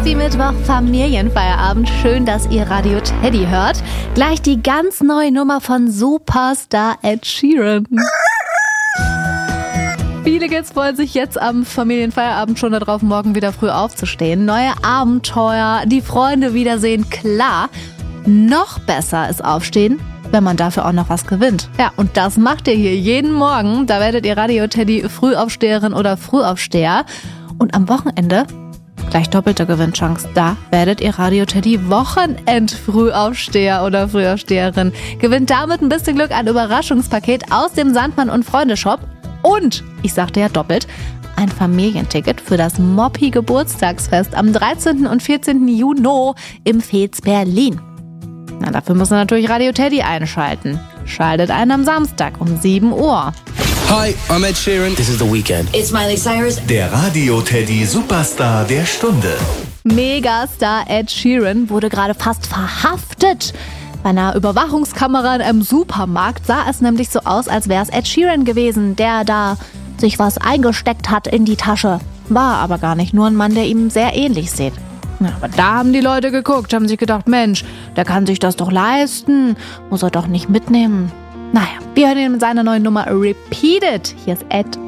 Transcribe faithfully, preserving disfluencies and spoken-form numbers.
die Mittwoch-Familienfeierabend. Schön, dass ihr Radio Teddy hört. Gleich die ganz neue Nummer von Superstar Ed Sheeran. Viele Kids freuen sich jetzt am Familienfeierabend schon darauf, morgen wieder früh aufzustehen. Neue Abenteuer, die Freunde wiedersehen, klar. Noch besser ist Aufstehen, wenn man dafür auch noch was gewinnt. Ja, und das macht ihr hier jeden Morgen. Da werdet ihr Radio Teddy Frühaufsteherin oder Frühaufsteher. Und am Wochenende gleich doppelte Gewinnchance. Da werdet ihr Radio Teddy Wochenend-Frühaufsteher oder Frühaufsteherin. Gewinnt damit ein bisschen Glück, ein Überraschungspaket aus dem Sandmann und Freunde Shop. Und, ich sagte ja doppelt, ein Familienticket für das Moppi Geburtstagsfest am dreizehnten und vierzehnten Juni im Fez Berlin. Na, dafür müssen wir natürlich Radio Teddy einschalten. Schaltet ein am Samstag um sieben Uhr. Hi, I'm Ed Sheeran. This is The Weeknd. It's Miley Cyrus. Der Radio Teddy Superstar der Stunde. Megastar Ed Sheeran wurde gerade fast verhaftet. Bei einer Überwachungskamera im Supermarkt sah es nämlich so aus, als wäre es Ed Sheeran gewesen, der da sich was eingesteckt hat in die Tasche. War aber gar nicht, nur ein Mann, der ihm sehr ähnlich sieht. Ja, aber da haben die Leute geguckt, haben sich gedacht, Mensch, der kann sich das doch leisten, muss er doch nicht mitnehmen. Naja, wir hören ihn mit seiner neuen Nummer Repeat It. Hier ist Ed.